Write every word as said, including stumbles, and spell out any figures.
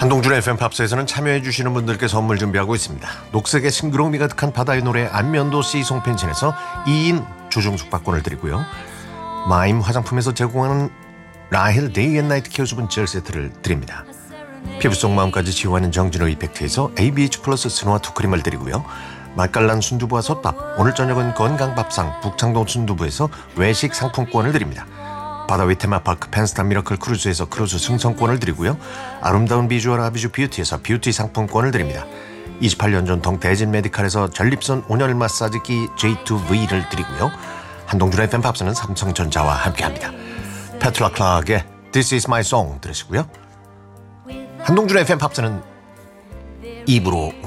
한동준의 에프엠 팝스에서는 참여해주시는 분들께 선물 준비하고 있습니다. 녹색의 싱그러움이 가득한 바다의 노래 안면도 씨송 펜션에서 이 인 조종 숙박권을 드리고요. 마임 화장품에서 제공하는 라헬 데이 앤 나이트 케어 수분 젤 세트를 드립니다. 피부 속 마음까지 지워하는 정진호 이펙트에서 에이비에이치 플러스 스노와 투크림을 드리고요. 맛깔난 순두부와 솥밥, 오늘 저녁은 건강밥상 북창동 순두부에서 외식 상품권을 드립니다. 바다 위 테마파크 펜스타 미러클 크루즈에서 크루즈 승선권을 드리고요. 아름다운 비주얼 아비주 뷰티에서 뷰티 상품권을 드립니다. 이십팔 년 전통 대진 메디칼에서 전립선 온열 마사지기 제이 투 브이를 드리고요. 한동준의 팬팝스는 삼성전자와 함께합니다. 페트라 클락의 This is my song 들으시고요. 한동준의 팬팝스는 이 부로